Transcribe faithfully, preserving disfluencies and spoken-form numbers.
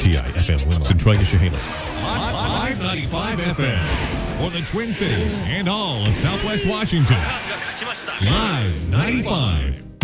T I F M Wimmera, Centralia, Chehalis. Live ninety-five F M for the Twin Cities and all of Southwest Washington. Live ninety-five.